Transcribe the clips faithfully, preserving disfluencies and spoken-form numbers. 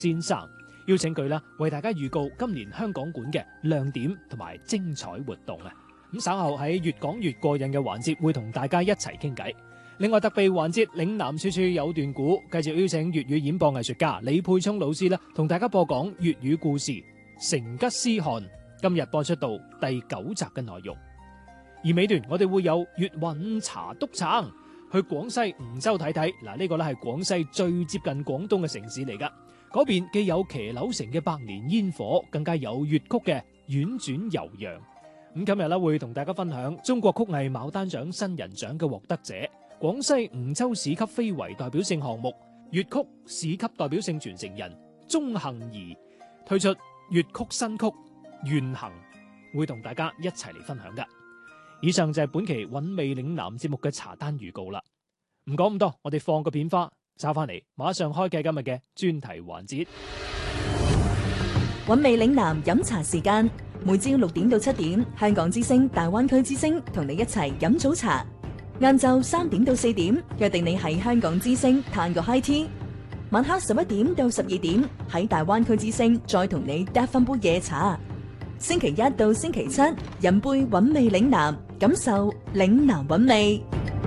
先生，邀請佢啦，為大家預告今年香港館嘅亮點同埋精彩活動啊！咁稍後喺越講越過癮嘅環節，會同大家一齊傾偈。另外特備環節嶺南處處有段古，繼續邀請粵語演播藝術家李沛聰老師啦，同大家播講粵語故事《成吉思汗》。今日播出到第九集嘅內容。而尾段我哋會有粵韻茶篤撐，去廣西梧州睇睇。嗱，呢個咧係廣西最接近廣東嘅城市嚟噶。嗰邊既有騎樓城嘅百年煙火，更加有粵曲嘅婉轉悠揚。咁今日咧會同大家分享中國曲藝牡丹獎新人獎嘅獲得者，廣西梧州市級非遺代表性項目粵曲市級代表性傳承人鍾幸儀推出粵曲新曲《願行》，會同大家一齊嚟分享噶。以上就係本期韻味嶺南節目嘅茶單預告啦。唔講咁多，我哋放個片花，找翻嚟，馬上開啟今日嘅專題環節。 韻味嶺南飲茶時間，每朝六點到七點，香港之聲、大灣區之聲同你一齊飲早茶。晏晝三點到四點，約定你喺香港之聲嘆個 high tea。晚黑十一點到十二點，喺大灣區之聲再同你嗒翻杯夜茶。星期一到星期七，飲杯韻味嶺南，感受嶺南韻味。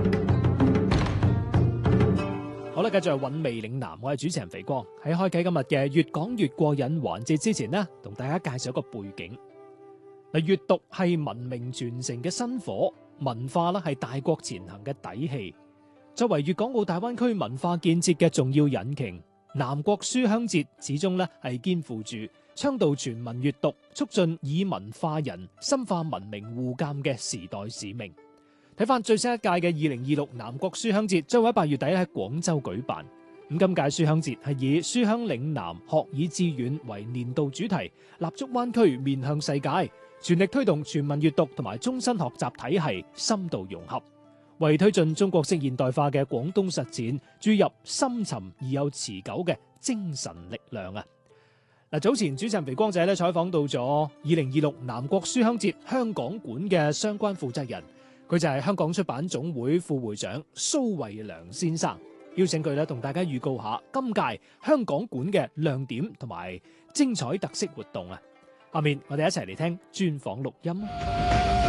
好啦，繼續係韻味嶺南，我係主持人肥光。喺開啟今日嘅越講越過癮環節之前呢，同大家介紹一個背景。嗱，閱讀係文明傳承嘅薪火，文化啦係大國前行嘅底氣。作為粵港澳大灣區文化建設嘅重要引擎，南國書香節始終咧係肩負住倡導全民閱讀、促進以文化人、深化文明互鑒嘅時代使命。睇翻最新一屆嘅二零二六南國書香節，將會喺八月底喺廣州舉辦。咁今屆書香節係以書香嶺南、學以致遠為年度主題，立足灣區，面向世界，全力推動全民閱讀同埋終身學習體系深度融合，為推進中國式現代化嘅廣東實踐注入深沉而又持久嘅精神力量啊！嗱，早前主持人肥光仔咧採訪到咗二零二六南國書香節香港館嘅相關負責人，佢就係香港出版總會副會長蘇慧良先生，邀請佢咧同大家預告下今屆香港館嘅亮點同埋精彩特色活動啊！下面我哋一齊嚟聽專訪錄音。